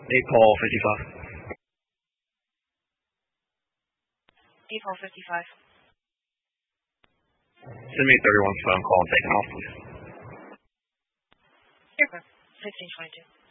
Paul 55. Paul 55. Send me 31's phone call and take it off, please. Here, 1522.